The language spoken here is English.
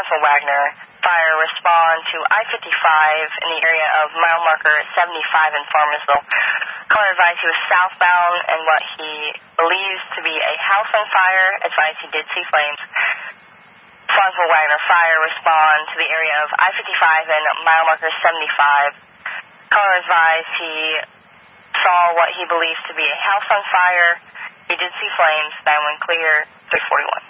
Francois Wagner, fire, respond to I-55 in the area of mile marker 75 in Farmersville. Caller advised he was southbound and what he believes to be a house on fire. Advised he did see flames. Francois Wagner, fire, respond to the area of I-55 and mile marker 75. Caller advised he saw what he believes to be a house on fire. He did see flames. 9-1 clear, 341.